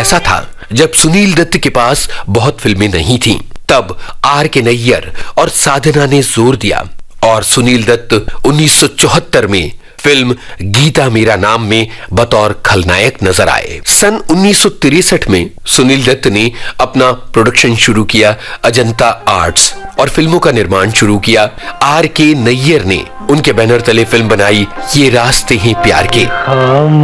ऐसा था जब सुनील दत्त के पास बहुत फिल्में नहीं थीं। तब आर के नैयर और साधना ने जोर दिया और सुनील दत्त 1974 में फिल्म गीता मेरा नाम में बतौर खलनायक नजर आए। सन 1963 में सुनील दत्त ने अपना प्रोडक्शन शुरू किया अजंता आर्ट्स और फिल्मों का निर्माण शुरू किया। आर के नैयर ने उनके बैनर तले फिल्म बनाई ये रास्ते हैं प्यार के।